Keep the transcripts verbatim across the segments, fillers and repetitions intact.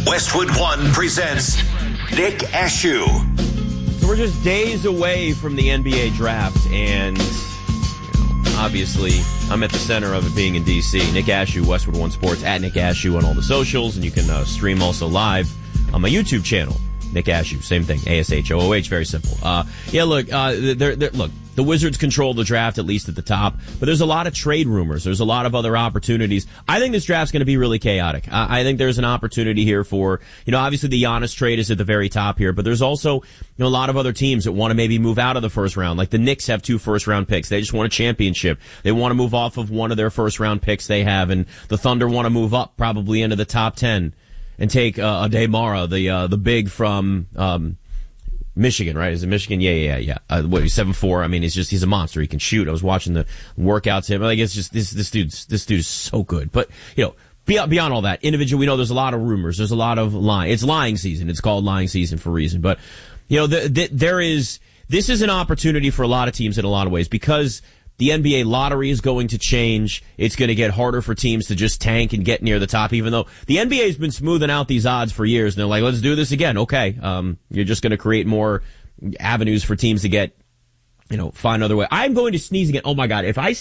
Westwood One presents Nick Ashew. So we're just days away from the N B A draft, and you know, obviously I'm at the center of it being in D C. Nick Ashew, Westwood One Sports, at Nick Ashew on all the socials, and you can uh, stream also live on my YouTube channel. Nick Ashew, same thing, A S H O O H, very simple. Uh, yeah, look, uh, they're, they're, look, the Wizards control the draft, at least at the top, but there's a lot of trade rumors. There's a lot of other opportunities. I think this draft's going to be really chaotic. Uh, I think there's an opportunity here for, you know, obviously the Giannis trade is at the very top here, but there's also, you know, a lot of other teams that want to maybe move out of the first round. Like the Knicks have two first round picks. They just want a championship. They want to move off of one of their first round picks they have, and the Thunder want to move up probably into the top ten. And take uh, Ade Mara, the uh, the big from um, Michigan, right? Is it Michigan? Yeah, yeah, yeah. Uh, what, he's seven foot four. I mean, he's just he's a monster. He can shoot. I was watching the workouts. Him, like it's just this this dude's this dude's so good. But you know, beyond beyond all that, individual. We know there's a lot of rumors. There's a lot of lying. It's lying season. It's called lying season for a reason. But you know, the, the, there is this is an opportunity for a lot of teams in a lot of ways because the N B A lottery is going to change. It's going to get harder for teams to just tank and get near the top, even though the N B A has been smoothing out these odds for years. And they're like, let's do this again. Okay. Um, you're just going to create more avenues for teams to get, you know, find another way. I'm going to sneeze again. Oh my God. If I,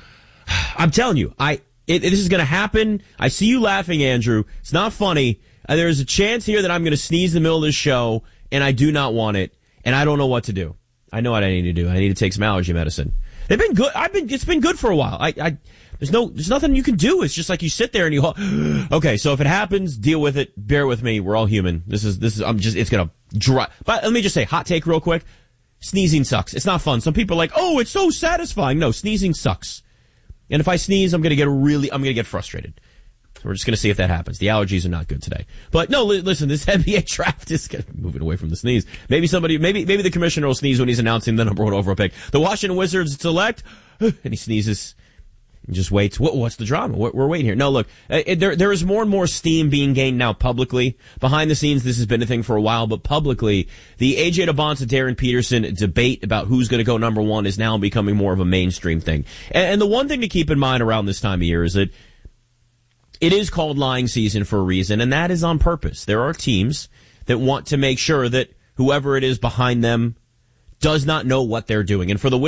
I'm telling you, I, it, this is going to happen. I see you laughing, Andrew. It's not funny. Uh, there's a chance here that I'm going to sneeze in the middle of this show, and I do not want it, and I don't know what to do. I know what I need to do. I need to take some allergy medicine. They've been good. I've been. It's been good for a while. I, I. There's no. There's nothing you can do. It's just like you sit there and you. Okay, so if it happens, deal with it. Bear with me. We're all human. This is. This is. I'm just. It's gonna dry. But let me just say, hot take real quick. Sneezing sucks. It's not fun. Some people are like, oh, it's so satisfying. No, sneezing sucks. And if I sneeze, I'm gonna get a really. I'm gonna get frustrated. So we're just going to see if that happens. The allergies are not good today. But no, li- listen, this N B A draft is moving away from the sneeze. Maybe somebody, maybe maybe the commissioner will sneeze when he's announcing the number one overall pick. The Washington Wizards select, and he sneezes and just waits. What, what's the drama? We're, we're waiting here. No, look, it, there there is more and more steam being gained now publicly. Behind the scenes, this has been a thing for a while, but publicly, the A J Debonta, Darren Peterson debate about who's going to go number one is now becoming more of a mainstream thing. And, and the one thing to keep in mind around this time of year is that it is called lying season for a reason, and that is on purpose. There are teams that want to make sure that whoever it is behind them does not know what they're doing. And for the